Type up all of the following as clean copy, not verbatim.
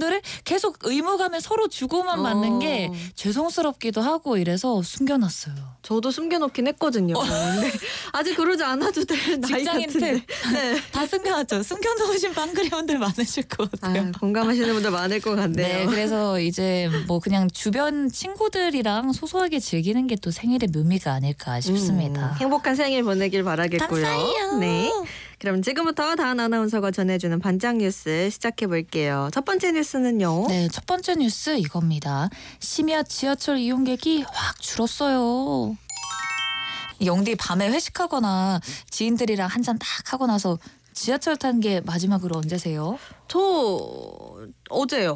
돈들을 계속 의무감에 서로 주고만 받는 게 죄송스럽기도 하고 이래서 숨겨놨어요. 저도 숨겨놓긴 했거든요. 근데 아직 그러지 않아도 될 나이 직장인 같은데. 네. 다 숨겨놨죠. 숨겨놓으신 빵그리원들 많으실 것 같아요. 공감하시는 분들 많을 것 같네요. 네, 그래서 이제 뭐 그냥 주변 친구들이랑 소소하게 즐기는 게 또 생일의 묘미가 아닐까 싶습니다. 행복한 생일 보내길 바라겠고요. 감사해요. 네. 그럼 지금부터 다은 아나운서가 전해주는 반짝 뉴스 시작해 볼게요. 첫 번째 뉴스는요. 네, 첫 번째 뉴스 이겁니다. 심야 지하철 이용객이 확 줄었어요. 영디 밤에 회식하거나 지인들이랑 한잔 딱 하고 나서 지하철 탄 게 마지막으로 언제세요? 저 어제요.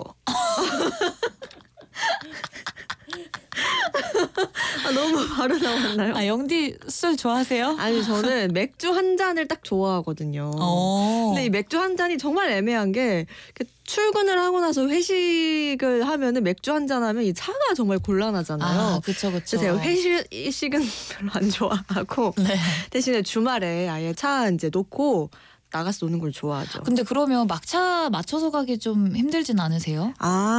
너무 바로 나왔나요? 영디 술 좋아하세요? 아니 저는 맥주 한 잔을 딱 좋아하거든요. 근데 이 맥주 한 잔이 정말 애매한 게 출근을 하고 나서 회식을 하면은 맥주 한 잔 하면 이 차가 정말 곤란하잖아요. 그렇죠. 그래서 제가 회식은 별로 안 좋아하고 네. 대신에 주말에 아예 차 이제 놓고 나가서 노는 걸 좋아하죠. 근데 그러면 막차 맞춰서 가기 좀 힘들진 않으세요?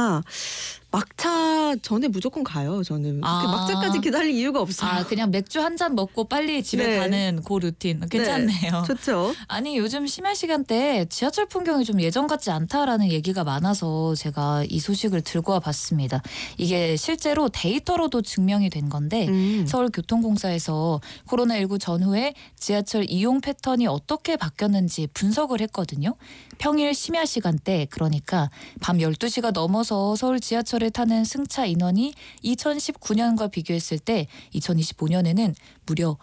막차 전에 무조건 가요. 저는 막차까지 기다릴 이유가 없어요. 그냥 맥주 한 잔 먹고 빨리 집에 가는 그 루틴 괜찮네요. 좋죠. 아니 요즘 심야 시간대 지하철 풍경이 좀 예전 같지 않다라는 얘기가 많아서 제가 이 소식을 들고 와봤습니다. 이게 실제로 데이터로도 증명이 된 건데 서울교통공사에서 코로나19 전후에 지하철 이용 패턴이 어떻게 바뀌었는지 분석을 했거든요. 평일 심야 시간대 그러니까 밤 12시가 넘어서 서울 지하철을 타는 승차 인원이 2019년과 비교했을 때 2025년에는 무려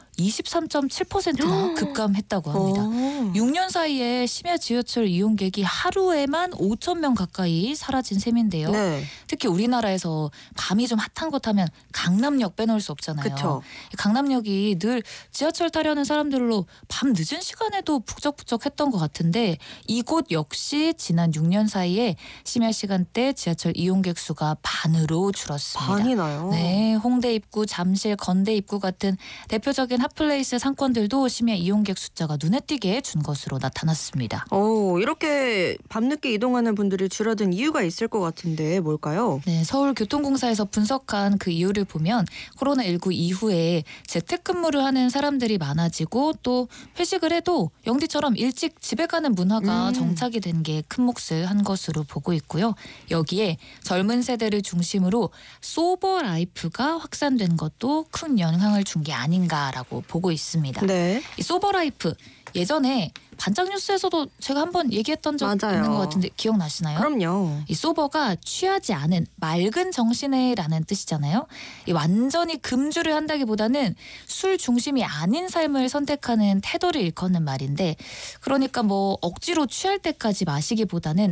23.7%나 급감했다고 합니다. 6년 사이에 심야 지하철 이용객이 하루에만 5천 명 가까이 사라진 셈인데요. 네. 특히 우리나라에서 밤이 좀 핫한 곳 하면 강남역 빼놓을 수 없잖아요. 그쵸. 강남역이 늘 지하철 타려는 사람들로 밤 늦은 시간에도 북적북적했던 것 같은데 이곳 역시 지난 6년 사이에 심야 시간대 지하철 이용객 수가 반으로 줄었습니다. 반이 나요? 네, 홍대 입구, 잠실, 건대 입구 같은 대표적인 핫플레이스 상권들도 심야 이용객 숫자가 눈에 띄게 준 것으로 나타났습니다. 이렇게 밤늦게 이동하는 분들이 줄어든 이유가 있을 것 같은데 뭘까요? 네, 서울교통공사에서 분석한 그 이유를 보면 코로나19 이후에 재택근무를 하는 사람들이 많아지고 또 회식을 해도 영디처럼 일찍 집에 가는 문화가 정착이 된 게 큰 몫을 한 것으로 보고 있고요. 여기에 젊은 세대를 중심으로 소버 라이프가 확산된 것도 큰 영향을 준 게 아닌가라고 보고 있습니다. 네. 이 소버 라이프 예전에 반짝 뉴스에서도 제가 한번 얘기했던 적 있는 것 같은데 기억나시나요? 그럼요. 이 소버가 취하지 않은 맑은 정신에라는 뜻이잖아요. 이 완전히 금주를 한다기보다는 술 중심이 아닌 삶을 선택하는 태도를 일컫는 말인데 그러니까 뭐 억지로 취할 때까지 마시기보다는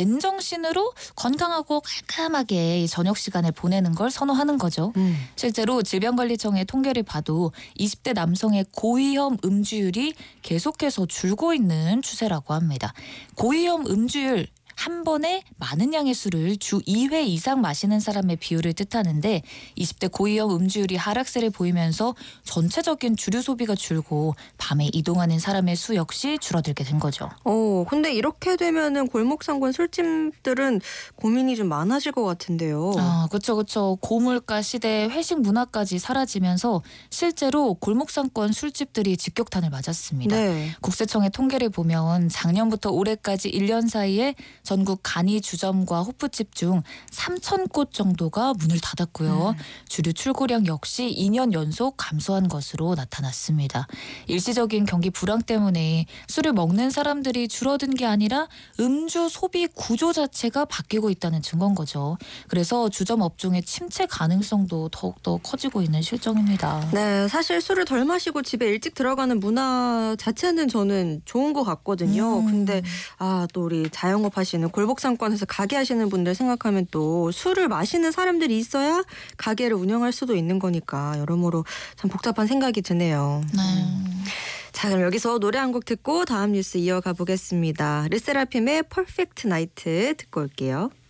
맨정신으로 건강하고 깔끔하게 이 저녁 시간을 보내는 걸 선호하는 거죠. 실제로 질병관리청의 통계를 봐도 20대 남성의 고위험 음주율이 계속해서 줄고 있는 추세라고 합니다. 고위험 음주율 한 번에 많은 양의 술을 주 2회 이상 마시는 사람의 비율을 뜻하는데 20대 고위험 음주율이 하락세를 보이면서 전체적인 주류 소비가 줄고 밤에 이동하는 사람의 수 역시 줄어들게 된 거죠. 근데 이렇게 되면은 골목상권 술집들은 고민이 좀 많아질 것 같은데요. 그렇죠. 고물가 시대에 회식 문화까지 사라지면서 실제로 골목상권 술집들이 직격탄을 맞았습니다. 네. 국세청의 통계를 보면 작년부터 올해까지 1년 사이에 전국 간이 주점과 호프집 중 3,000곳 정도가 문을 닫았고요. 주류 출고량 역시 2년 연속 감소한 것으로 나타났습니다. 일시적인 경기 불황 때문에 술을 먹는 사람들이 줄어든 게 아니라 음주 소비 구조 자체가 바뀌고 있다는 증거인 거죠. 그래서 주점 업종의 침체 가능성도 더욱더 커지고 있는 실정입니다. 네, 사실 술을 덜 마시고 집에 일찍 들어가는 문화 자체는 저는 좋은 것 같거든요. 근데 또 우리 자영업 하시는 골목상권에서 가게 하시는 분들 생각하면 또 술을 마시는 사람들이 있어야 가게를 운영할 수도 있는 거니까 여러모로 참 복잡한 생각이 드네요. 자, 그럼 여기서 노래 한 곡 듣고 다음 뉴스 이어가 보겠습니다. 르세라핌의 퍼펙트 나이트 듣고 올게요.